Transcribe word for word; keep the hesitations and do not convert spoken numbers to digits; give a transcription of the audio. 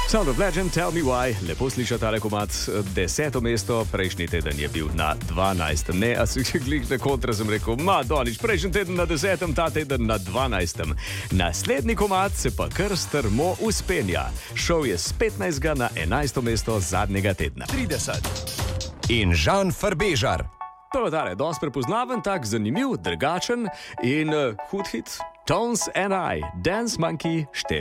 Sound of Legend, Tell Me Why, lepo sliša tale komad, deseto mesto, prejšnji teden je bil na dvanajstem. Ne, a si glih na kontra sem rekel, ma, Donič, prejšnji teden na desetem, ta teden na dvanajstem. Naslednji komad se pa kar strmo uspenja. Šel je z petnajstega na enajsto mesto zadnjega tedna. trideset. In Žan Farbežar. To je tale, dosti prepoznaven, tak zanimiv, drugačen in uh, hud hit. Tones and I, Dance Monkey, štiri.